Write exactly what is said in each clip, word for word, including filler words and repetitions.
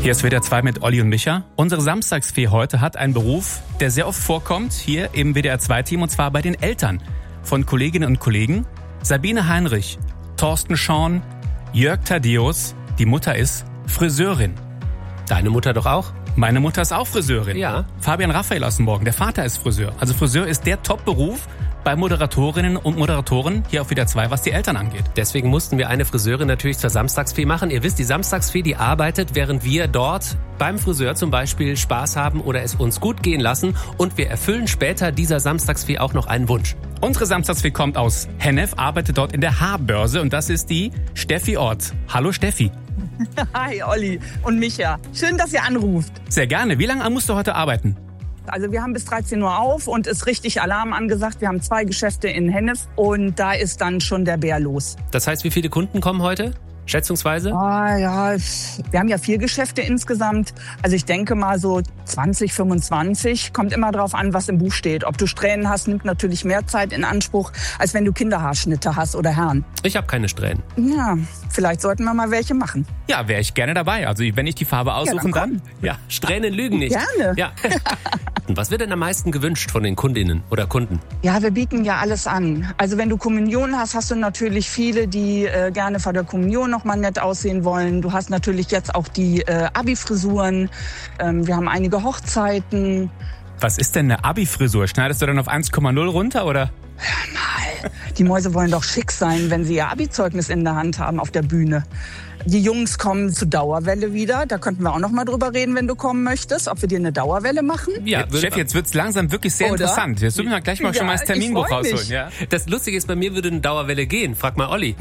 Hier ist W D R zwei mit Olli und Micha. Unsere Samstagsfee heute hat einen Beruf, der sehr oft vorkommt, hier im W D R zwei Team, und zwar bei den Eltern von Kolleginnen und Kollegen. Sabine Heinrich, Thorsten Schorn, Jörg Thaddeus. Die Mutter ist Friseurin. Deine Mutter doch auch? Meine Mutter ist auch Friseurin. Ja. Fabian Raphael aus dem Morgen, der Vater ist Friseur. Also Friseur ist der Top-Beruf bei Moderatorinnen und Moderatoren hier auf W D R zwei, was die Eltern angeht. Deswegen mussten wir eine Friseurin natürlich zur Samstagsfee machen. Ihr wisst, die Samstagsfee, die arbeitet, während wir dort beim Friseur zum Beispiel Spaß haben oder es uns gut gehen lassen. Und wir erfüllen später dieser Samstagsfee auch noch einen Wunsch. Unsere Samstagsfee kommt aus Hennef, arbeitet dort in der Haarbörse, und das ist die Steffi Ort. Hallo Steffi. Hi Olli und Micha. Schön, dass ihr anruft. Sehr gerne. Wie lange musst du heute arbeiten? Also wir haben bis dreizehn Uhr auf und ist richtig Alarm angesagt. Wir haben zwei Geschäfte in Hennef und da ist dann schon der Bär los. Das heißt, wie viele Kunden kommen heute? Schätzungsweise? Ah, ja, wir haben ja vier Geschäfte insgesamt. Also ich denke mal so zwanzig, fünfundzwanzig. Kommt immer drauf an, was im Buch steht. Ob du Strähnen hast, nimmt natürlich mehr Zeit in Anspruch, als wenn du Kinderhaarschnitte hast oder Herren. Ich habe keine Strähnen. Ja, vielleicht sollten wir mal welche machen. Ja, wäre ich gerne dabei. Also wenn ich die Farbe aussuchen ja, kann. Ja, Strähnen lügen nicht. Gerne. Ja. Was wird denn am meisten gewünscht von den Kundinnen oder Kunden? Ja, wir bieten ja alles an. Also wenn du Kommunion hast, hast du natürlich viele, die äh, gerne vor der Kommunion noch mal nett aussehen wollen. Du hast natürlich jetzt auch die äh, Abi-Frisuren. Ähm, wir haben einige Hochzeiten. Was ist denn eine Abi-Frisur? Schneidest du dann auf eins Komma null runter, oder? Hör mal, die Mäuse wollen doch schick sein, wenn sie ihr Abi-Zeugnis in der Hand haben auf der Bühne. Die Jungs kommen zur Dauerwelle wieder. Da könnten wir auch noch mal drüber reden, wenn du kommen möchtest, ob wir dir eine Dauerwelle machen. Ja, Chef, jetzt wird's langsam wirklich sehr Oder? interessant. Jetzt müssen wir gleich mal Ja, schon mal das Terminbuch ich freu mich. rausholen. Ja? Das Lustige ist, bei mir würde eine Dauerwelle gehen. Frag mal Olli.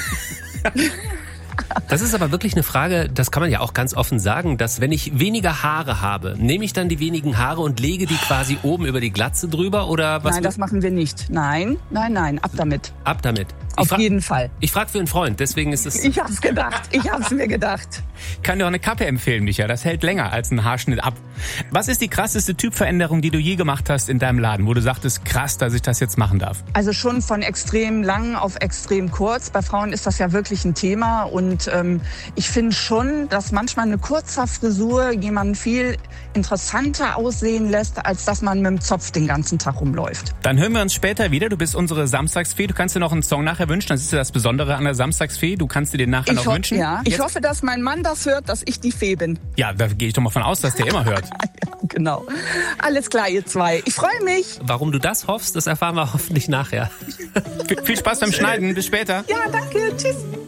Das ist aber wirklich eine Frage, das kann man ja auch ganz offen sagen, dass wenn ich weniger Haare habe, nehme ich dann die wenigen Haare und lege die quasi oben über die Glatze drüber, oder was? Nein, das machen wir nicht. Nein, nein, nein, ab damit. Ab damit. Auf Ich fra- jeden Fall. Ich frage für einen Freund, deswegen ist es... Ich hab's gedacht. Ich hab's mir gedacht. Ich kann dir auch eine Kappe empfehlen, Micha. Das hält länger als ein Haarschnitt ab. Was ist die krasseste Typveränderung, die du je gemacht hast in deinem Laden, wo du sagtest, krass, dass ich das jetzt machen darf? Also schon von extrem lang auf extrem kurz. Bei Frauen ist das ja wirklich ein Thema. Und ähm, ich finde schon, dass manchmal eine kurze Frisur jemanden viel interessanter aussehen lässt, als dass man mit dem Zopf den ganzen Tag rumläuft. Dann hören wir uns später wieder. Du bist unsere Samstagsfee. Du kannst dir noch einen Song nachher wünschen. Das ist ja das Besondere an der Samstagsfee. Du kannst dir den nachher Ich, noch ho- wünschen. ja. ich Jetzt- hoffe, dass mein Mann das hört, dass ich die Fee bin. Ja, da gehe ich doch mal von aus, dass der immer hört. Genau. Alles klar, ihr zwei. Ich freue mich. Warum du das hoffst, das erfahren wir hoffentlich nachher. Viel Spaß beim Schneiden. Bis später. Ja, danke. Tschüss.